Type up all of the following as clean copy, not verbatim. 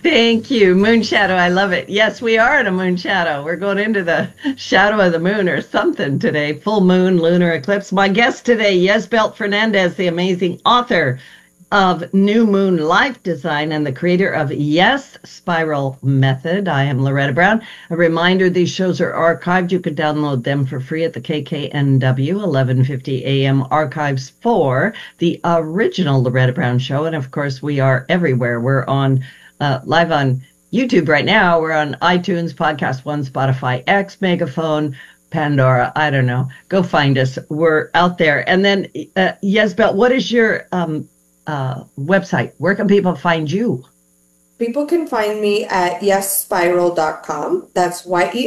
Thank you. Moon shadow. I love it. Yes, we are in a moon shadow. We're going into the shadow of the moon or something today. Full moon, lunar eclipse. My guest today, Yesbelt Fernandez, the amazing author of New Moon Life Design and the creator of Yes Spiral Method. I am Loretta Brown. A reminder, these shows are archived. You can download them for free at the KKNW 1150 AM archives for the original Loretta Brown Show. And of course, we are everywhere. We're on live on YouTube right now. We're on iTunes, Podcast One, Spotify, X, Megaphone, Pandora. I don't know. Go find us. We're out there. And then, Yesbelt, what is your website? Where can people find you? People can find me at yesspiral.com. That's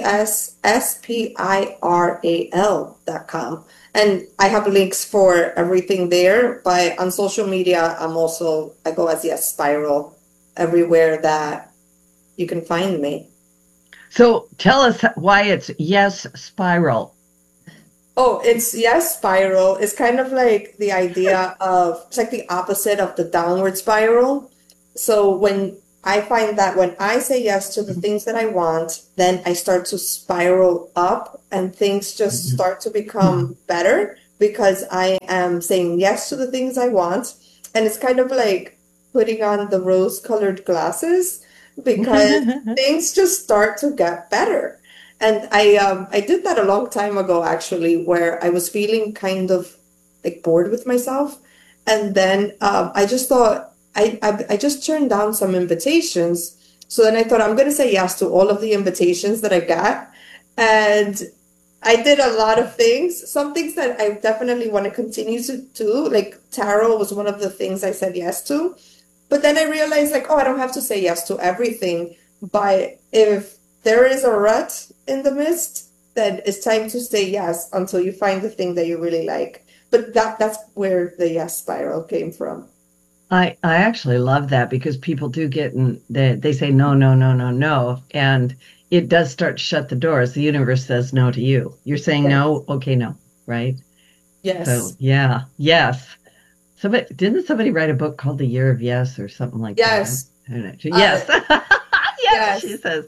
YESSPIRAL.com. And I have links for everything there. But on social media, I go as Yes Spiral everywhere that you can find me. So tell us why it's Yes Spiral. Oh, it's Yes Spiral. It's kind of like the idea of, it's like the opposite of the downward spiral. So I find that when I say yes to the things that I want, then I start to spiral up and things just start to become better because I am saying yes to the things I want. And it's kind of like putting on the rose-colored glasses because things just start to get better. And I did that a long time ago, actually, where I was feeling kind of like bored with myself. And then I just thought, I just turned down some invitations. So then I thought, I'm going to say yes to all of the invitations that I got. And I did a lot of things, some things that I definitely want to continue to do. Like tarot was one of the things I said yes to. But then I realized, like, I don't have to say yes to everything. But if there is a rut in the midst, then it's time to say yes until you find the thing that you really like. But that's where the Yes Spiral came from. I actually love that because people do get in, they say no, no, no, no, no. And it does start to shut the doors. The universe says no to you. You're saying no, okay, no, right? Yes. So yeah, yes. Didn't somebody write a book called The Year of Yes or something like yes. that? Yes. Yes, she says.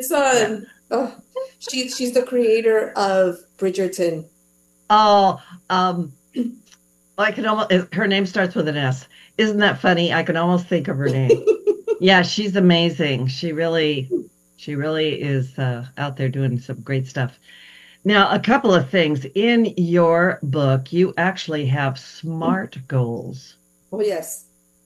She's the creator of Bridgerton. Oh, I can almost, her name starts with an S. Isn't that funny? I can almost think of her name. Yeah, she's amazing. She really is out there doing some great stuff. Now, a couple of things. In your book, you actually have SMART goals. Oh, yes.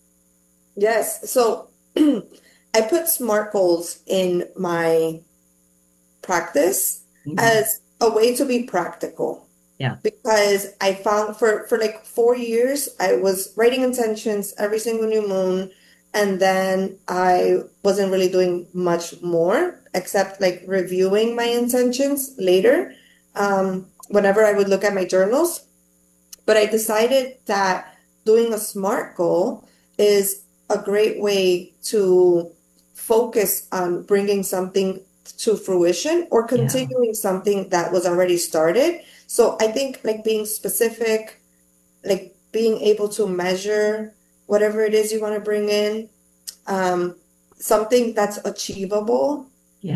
Yes. So I put SMART goals in my practice as a way to be practical. Yeah. Because I found for like 4 years, I was writing intentions every single new moon. And then I wasn't really doing much more except like reviewing my intentions later. Whenever I would look at my journals. But I decided that doing a SMART goal is a great way to focus on bringing something to fruition or continuing something that was already started. So I think like being specific, like being able to measure whatever it is you want to bring in, something that's achievable,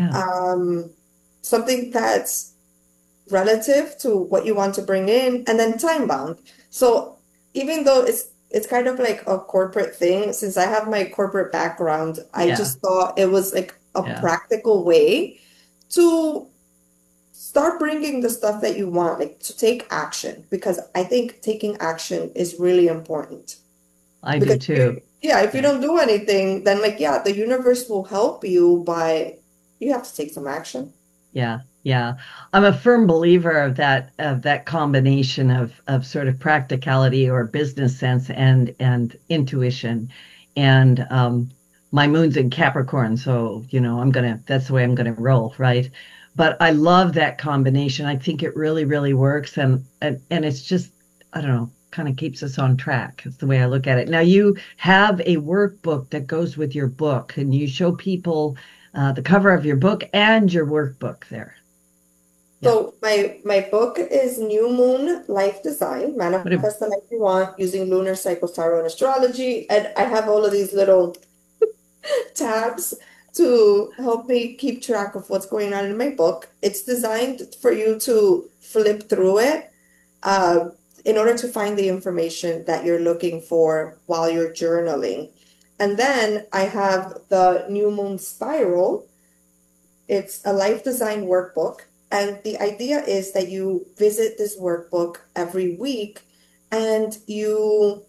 something that's relative to what you want to bring in, and then time bound. So even though it's kind of like a corporate thing, since I have my corporate background, I just thought it was like a practical way to start bringing the stuff that you want, like to take action, because I think taking action is really important. I do too. If you don't do anything, then like, the universe will help you, but you have to take some action. Yeah. Yeah. I'm a firm believer of that combination of sort of practicality or business sense and intuition. And my moon's in Capricorn, so that's the way I'm gonna roll, right? But I love that combination. I think it really, really works, and it's just, I don't know, kind of keeps us on track. It's the way I look at it. Now you have a workbook that goes with your book, and you show people the cover of your book and your workbook there. So my book is New Moon Life Design, Manifest the Life You Want using Lunar Cycle Tarot and Astrology. And I have all of these little tabs to help me keep track of what's going on in my book. It's designed for you to flip through it uh, in order to find the information that you're looking for while you're journaling. And then I have the New Moon Spiral. It's a life design workbook. And the idea is that you visit this workbook every week and you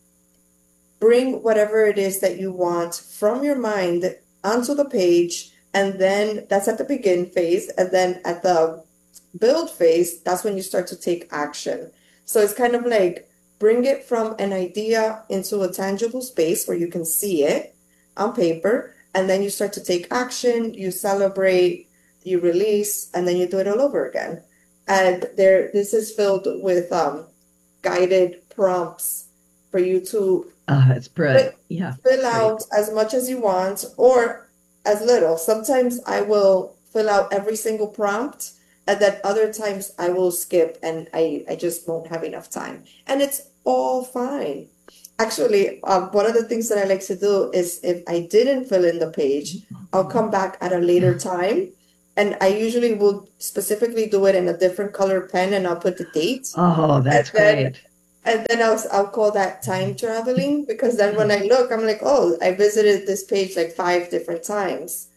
bring whatever it is that you want from your mind onto the page. And then that's at the begin phase. And then at the build phase, that's when you start to take action. So it's kind of like bring it from an idea into a tangible space where you can see it on paper. And then you start to take action, you celebrate, you release, and then you do it all over again. And this is filled with guided prompts for you to It's brilliant. Yeah, fill great. out as much as you want or as little. Sometimes I will fill out every single prompt, and then other times I will skip and I just won't have enough time. And it's all fine. Actually, one of the things that I like to do is if I didn't fill in the page, I'll come back at a later time. And I usually will specifically do it in a different color pen and I'll put the date. Oh, And that's then great. I'll call that time traveling because then when I look, I'm like, oh, I visited this page like 5 different times.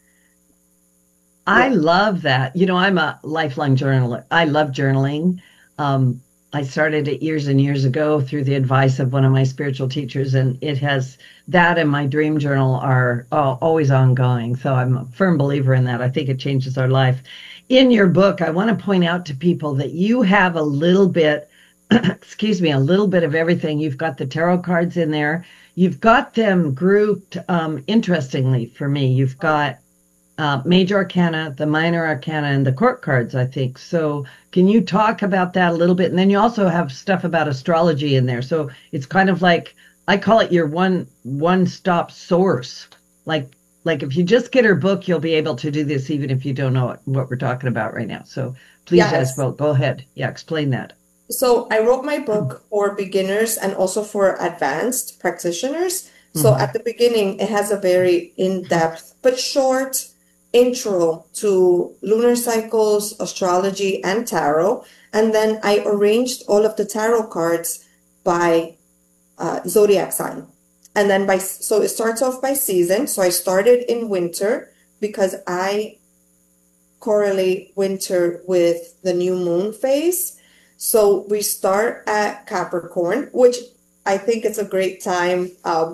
I Yeah. love that. You know, I'm a lifelong journaler. I love journaling. Um, I started it years and years ago through the advice of one of my spiritual teachers, and it has that and my dream journal are always ongoing. So I'm a firm believer in that. I think it changes our life. In your book, I want to point out to people that you have a little bit, excuse me, a little bit of everything. You've got the tarot cards in there. You've got them grouped interestingly for me. You've got major arcana, the minor arcana, and the court cards, I think. So, can you talk about that a little bit? And then you also have stuff about astrology in there. So it's kind of like I call it your one stop source. Like like if you just get her book, you'll be able to do this even if you don't know what we're talking about right now. So please, Yes. Espo, go ahead. Yeah, explain that. So I wrote my book for beginners and also for advanced practitioners. So Hmm. at the beginning, it has a very in-depth but short intro to lunar cycles, astrology, and tarot. And then I arranged all of the tarot cards by zodiac sign. And then so it starts off by season. So I started in winter because I correlate winter with the new moon phase. So we start at Capricorn, which I think it's a great time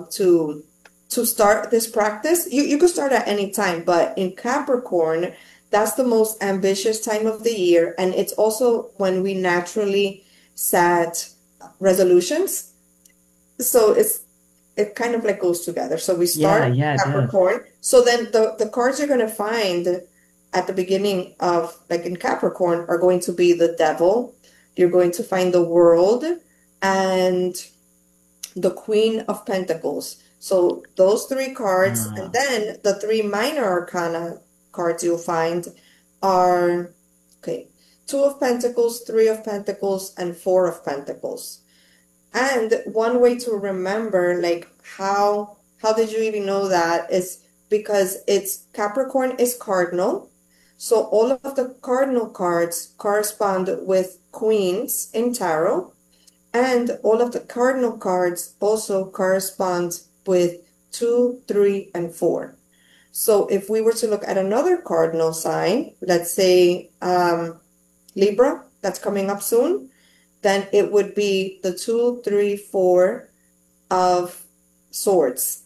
to start this practice. You could start at any time, but in Capricorn, that's the most ambitious time of the year, and it's also when we naturally set resolutions. So it kind of like goes together. So we Yeah, start yeah, it does. Capricorn. So then the cards you're going to find at the beginning of like in Capricorn are going to be the devil. You're going to find the world and the Queen of Pentacles. So those three cards, and Ah, then the three minor arcana cards you'll find are okay, Two of Pentacles, Three of Pentacles, and Four of Pentacles. And one way to remember like how did you even know that is because it's Capricorn is cardinal. So all of the cardinal cards correspond with queens in tarot, and all of the cardinal cards also correspond with 2, 3, and 4. So if we were to look at another cardinal sign, let's say Libra, that's coming up soon, then it would be the 2, 3, 4 of swords.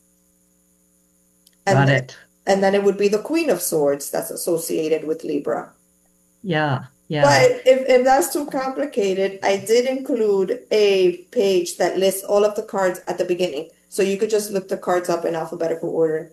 got And it. and then it would be the Queen of Swords that's associated with Libra. Yeah, yeah. But if that's too complicated, I did include a page that lists all of the cards at the beginning. So you could just look the cards up in alphabetical order.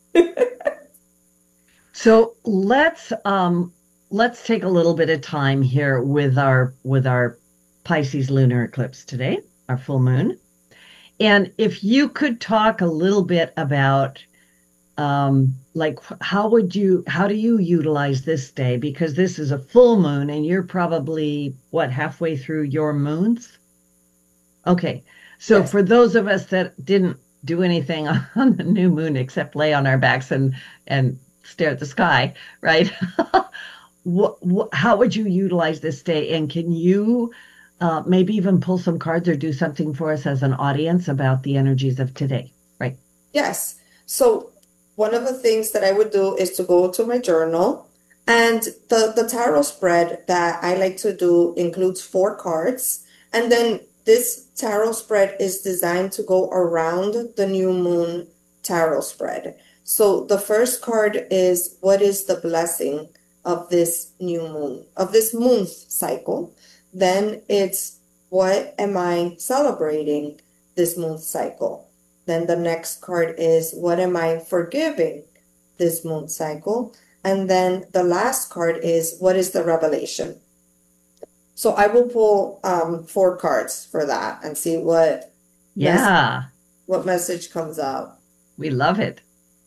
So let's take a little bit of time here with our Pisces lunar eclipse today, our full moon. And if you could talk a little bit about like how do you utilize this day? Because this is a full moon and you're probably what, halfway through your moons? Okay. So Yes. for those of us that didn't do anything on the new moon except lay on our backs and stare at the sky, right? How would you utilize this day? And can you maybe even pull some cards or do something for us as an audience about the energies of today, right? Yes. So one of the things that I would do is to go to my journal, and the tarot spread that I like to do includes 4 cards. And then this tarot spread is designed to go around the new moon tarot spread. So the first card is, what is the blessing of this new moon, of this moon cycle? Then it's, what am I celebrating this moon cycle? Then the next card is, what am I forgiving this moon cycle? And then the last card is, what is the revelation? So I will pull 4 cards for that and see Yeah, what message comes out. we love it.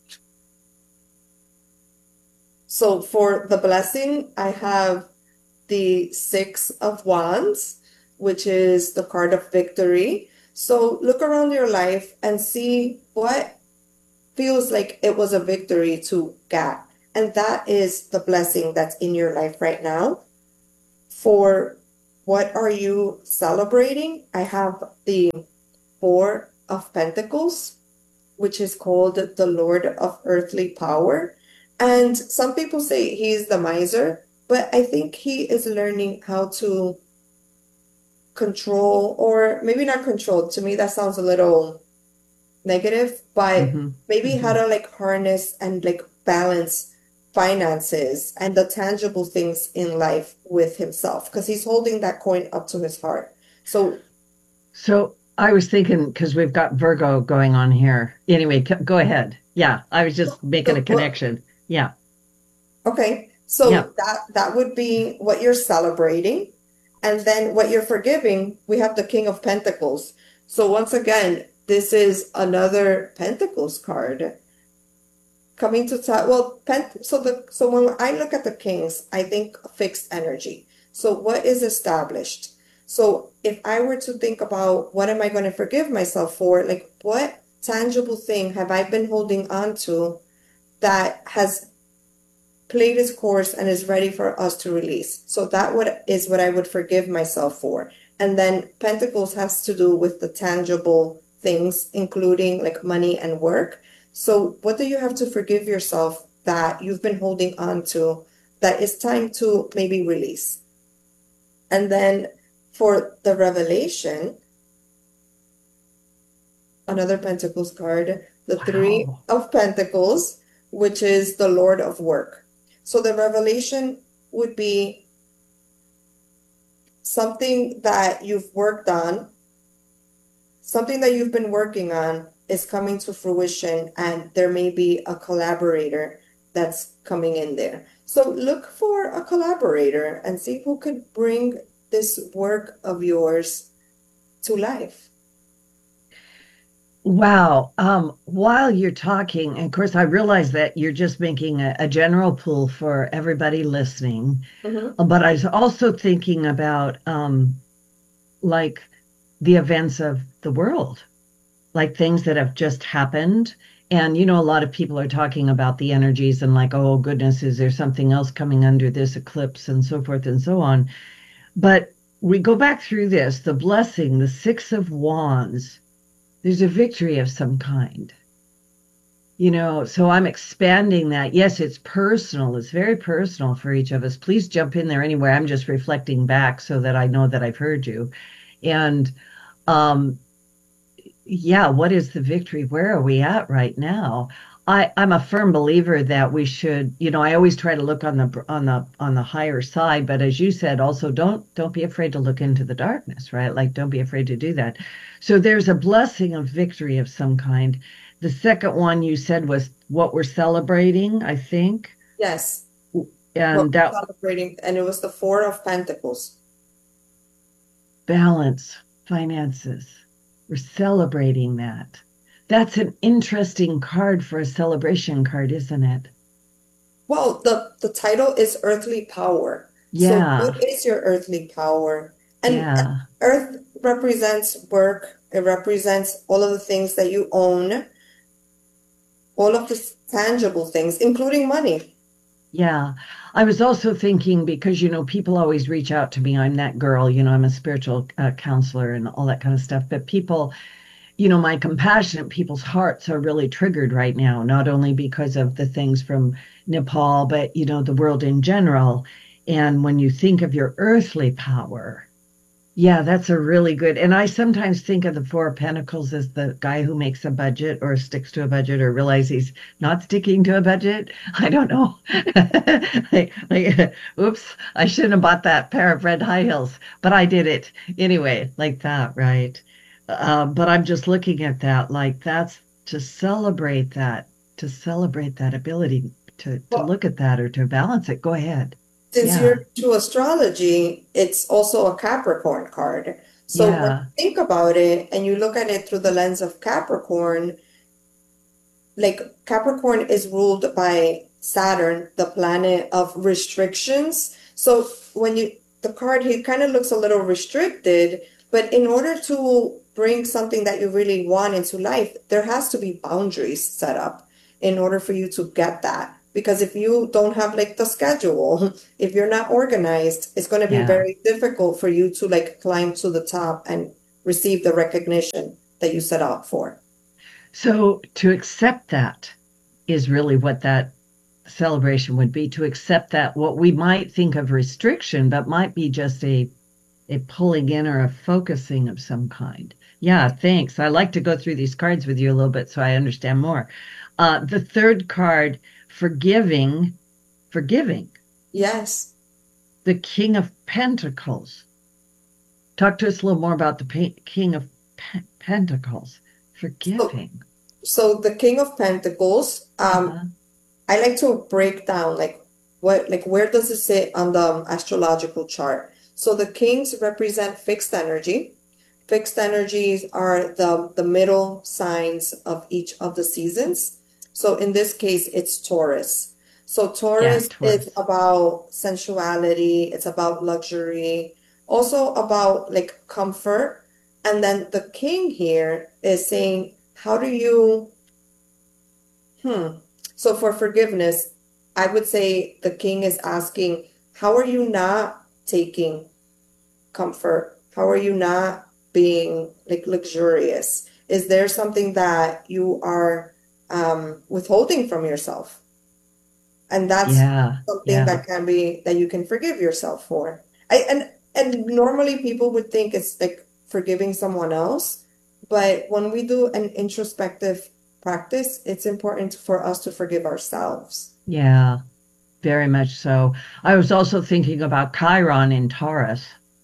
So for the blessing, I have the Six of Wands, which is the card of victory. So look around your life and see what feels like it was a victory to get. And that is the blessing that's in your life right now. For what are you celebrating? I have the Four of Pentacles, which is called the Lord of Earthly Power. And some people say he's the miser, but I think he is learning how to control, or maybe not control. To me, that sounds a little negative, but Hmm. maybe how Hmm. to like harness and like balance finances and the tangible things in life with himself, because he's holding that coin up to his heart. So, So I was thinking, because we've got Virgo going on here. Anyway, go ahead. Yeah, I was just making a so what, connection. Yeah, okay, yeah. so that would be what you're celebrating. And then what you're forgiving, we have the King of Pentacles. So once again, this is another Pentacles card coming to top. Well, so when I look at the kings, I think fixed energy. So what is established? So if I were to think about, what am I going to forgive myself for, like what tangible thing have I been holding on to that has played its course and is ready for us to release? So is what I would forgive myself for. And then Pentacles has to do with the tangible things, including like money and work. So what do you have to forgive yourself that you've been holding on to that is time to maybe release? And then for the revelation, another Pentacles card, the Three Wow. of Pentacles, which is the Lord of Work. So the revelation would be something that you've worked on, something that you've been working on is coming to fruition, and there may be a collaborator that's coming in there. So look for a collaborator and see who could bring this work of yours to life. Wow. While you're talking, and of course, I realize that you're just making a general pool for everybody listening, Mm-hmm. but I was also thinking about like the events of the world, like things that have just happened. And, a lot of people are talking about the energies and like, oh, goodness, is there something else coming under this eclipse and so forth and so on. But we go back through this, the blessing, the Six of Wands, there's a victory of some kind. So I'm expanding that. Yes, it's personal. It's very personal for each of us. Please jump in there anywhere. I'm just reflecting back so that I know that I've heard you. And um, yeah, what is the victory? Where are we at right now? I'm a firm believer that we should, I always try to look on the higher side, but as you said, also don't be afraid to look into the darkness, right? Like don't be afraid to do that. So there's a blessing of victory of some kind. The second one you said was what we're celebrating, I think. Yes, what And we're that celebrating, and it was the Four of Pentacles. balance, finances. We're celebrating that. That's an interesting card for a celebration card, isn't it? Well, the title is Earthly Power. So what Yeah, is your earthly power? And yeah. Earth represents work. It represents all of the things that you own, all of the tangible things, including money. Yeah. I was also thinking because, people always reach out to me. I'm that girl, I'm a spiritual counselor and all that kind of stuff. But people, my compassionate people's hearts are really triggered right now, not only because of the things from Nepal, but, the world in general. And when you think of your earthly power, yeah, that's a really good. And I sometimes think of the Four of Pentacles as the guy who makes a budget or sticks to a budget or realizes he's not sticking to a budget. I don't know. Oops, I shouldn't have bought that pair of red high heels, but I did it anyway, like that, right? But I'm just looking at that, like that's to celebrate that ability to Well, look at that or to balance it. Go ahead. since Yeah, you're to astrology, it's also a Capricorn card. So when yeah, you think about it and you look at it through the lens of Capricorn, like Capricorn is ruled by Saturn, the planet of restrictions. So when the card, he kind of looks a little restricted, but in order to bring something that you really want into life, there has to be boundaries set up in order for you to get that. Because if you don't have like the schedule, if you're not organized, it's going to be yeah. very difficult for you to like climb to the top and receive the recognition that you set out for. So to accept that is really what that celebration would be, to accept that what we might think of restriction, but might be just a pulling in or a focusing of some kind. Yeah, thanks. I like to go through these cards with you a little bit so I understand more. The third card, forgiving, Yes. the King of Pentacles. Talk to us a little more about the King of Pentacles. So Forgiving. So the King of Pentacles, Uh-huh. I like to break down like where does it sit on the astrological chart? So the kings represent fixed energy. Fixed energies are the middle signs of each of the seasons. So in this case, it's Taurus. So Yeah, Taurus is Taurus. about sensuality, it's about luxury, also about like comfort. And then the king here is saying, how do you Hmm. So for forgiveness, I would say the king is asking, how are you not taking comfort? How are you not being like luxurious? Is there something that you are withholding from yourself? And that's Yeah, something yeah. that can be that you can forgive yourself for. And normally people would think it's like forgiving someone else, but when we do an introspective practice, it's important for us to forgive ourselves. Yeah, very much so. I was also thinking about Chiron in Taurus,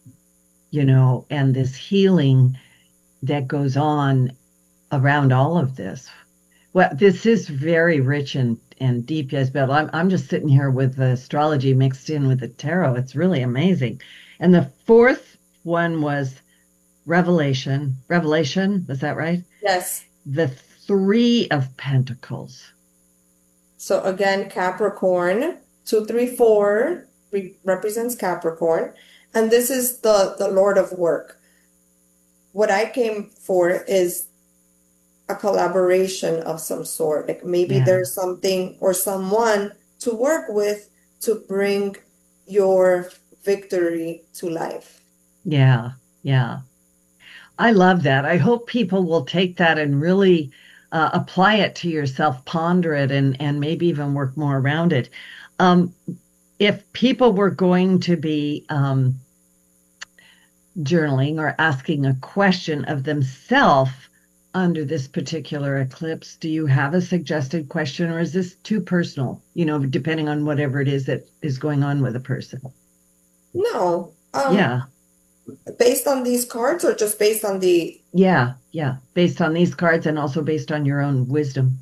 and this healing that goes on around all of this. Well, this is very rich and deep, yes, but I'm just sitting here with the astrology mixed in with the tarot. It's really amazing. And the fourth one was Revelation. Revelation, was that right? Yes. The Three of Pentacles. So again, Capricorn, 234 represents Capricorn, and this is the Lord of Work. What I came for is a collaboration of some sort. Like maybe Yeah, there's something or someone to work with to bring your victory to life. yeah, yeah. I love that. I hope people will take that and really apply it to yourself, ponder it, and maybe even work more around it. Um, if people were going to be journaling or asking a question of themselves under this particular eclipse, do you have a suggested question, or is this too personal? Depending on whatever it is that is going on with a person. No, Yeah, based on these cards or just based on the yeah, yeah. Based on these cards and also based on your own wisdom.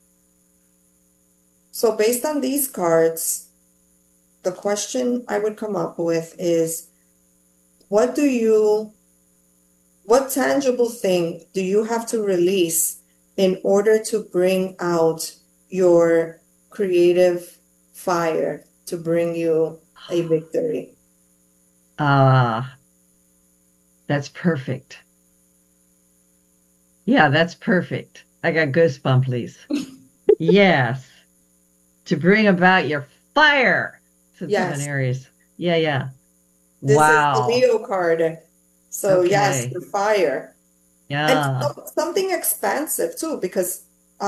so based on these cards, the question I would come up with is what do you, what tangible thing do you have to release in order to bring out your creative fire to bring you a victory? Ah, that's perfect. Yeah, that's perfect. I got goosebumps, please. Yes. To bring about your fire. Since I'm an Yes, Aries. Yeah, yeah. this is the Wow. Leo card. So yes, Okay. the fire. And Yeah. something expansive too, because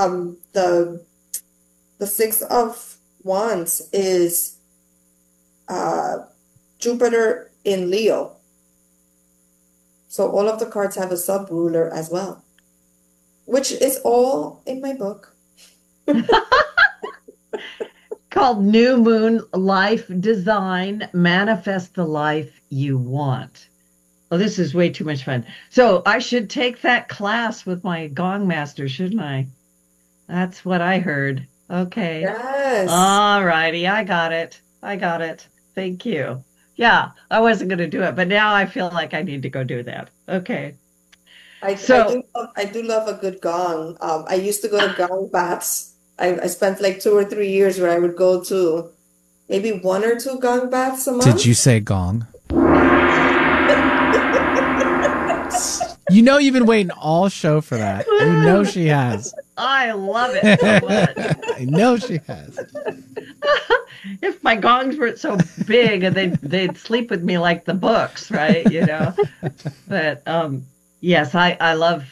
the Six of Wands is uh, Jupiter in Leo. So all of the cards have a sub-ruler as well, which is all in my book. Called New Moon Life Design. Manifest the life you want. Oh, this is way too much fun. So I should take that class with my gong master, shouldn't I? That's what I heard. Okay. Yes. All righty. I got it. I got it. Thank you. Yeah, I wasn't going to do it, but now I feel like I need to go do that. Okay. So, I do love a good gong. I used to go to gong baths. I spent like 2 or 3 years where I would go to maybe one or two gong baths a Did you month. say gong? You know you've been waiting all show for that. You know she has. I love it so much. I know she has. If my gongs weren't so big, they'd sleep with me like the books, right? But yes, I love